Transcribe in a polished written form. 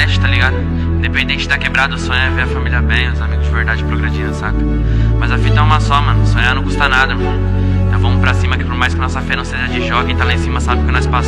mexe, tá ligado? Independente da quebrada, o sonho é ver a família bem, os amigos de verdade progredindo, saca? Mas a fita é uma só, mano. Sonhar não custa nada, mano. Então vamos pra cima, que por mais que nossa fé não seja de jogo, quem tá lá em cima sabe que nós passamos.